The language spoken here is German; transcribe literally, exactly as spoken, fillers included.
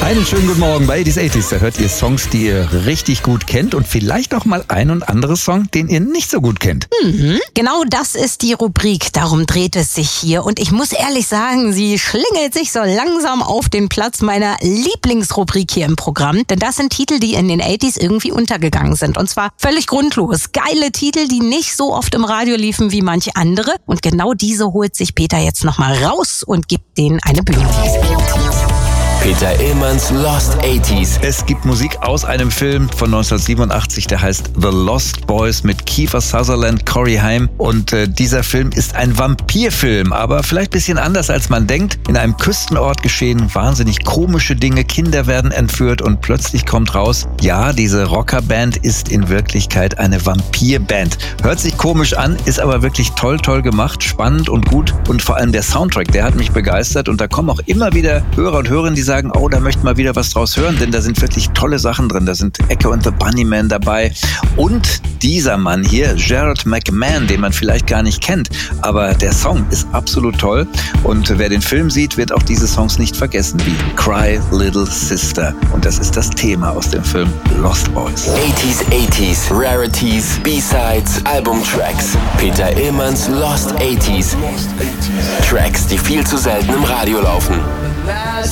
Einen schönen guten Morgen bei eighties eighties. Da hört ihr Songs, die ihr richtig gut kennt und vielleicht auch mal ein und andere Song, den ihr nicht so gut kennt. Mhm. Genau das ist die Rubrik, darum dreht es sich hier. Und ich muss ehrlich sagen, sie schlingelt sich so langsam auf den Platz meiner Lieblingsrubrik hier im Programm. Denn das sind Titel, die in den eighties irgendwie untergegangen sind. Und zwar völlig grundlos. Geile Titel, die nicht so oft im Radio liefen wie manche andere. Und genau diese holt sich Peter jetzt nochmal raus und gibt denen eine Blumenwiese. Peter Illmanns Lost eighties. Es gibt Musik aus einem Film von neunzehnhundertsiebenundachtzig, der heißt The Lost Boys mit Kiefer Sutherland, Corey Haim. Und äh, dieser Film ist ein Vampirfilm, aber vielleicht ein bisschen anders, als man denkt. In einem Küstenort geschehen wahnsinnig komische Dinge. Kinder werden entführt und plötzlich kommt raus, ja, diese Rockerband ist in Wirklichkeit eine Vampirband. Hört sich komisch an, ist aber wirklich toll, toll gemacht, spannend und gut. Und vor allem der Soundtrack, der hat mich begeistert. Und da kommen auch immer wieder Hörer und Hörerinnen, die sagen, oh, da möchten wir wieder was draus hören, denn da sind wirklich tolle Sachen drin. Da sind Echo and the Bunnymen dabei und dieser Mann hier, Gerard McMahon, den man vielleicht gar nicht kennt, aber der Song ist absolut toll und wer den Film sieht, wird auch diese Songs nicht vergessen, wie Cry Little Sister, und das ist das Thema aus dem Film Lost Boys. eighties eighties, Rarities, B-Sides, Albumtracks. Peter Illmanns Lost eighties. Tracks, die viel zu selten im Radio laufen.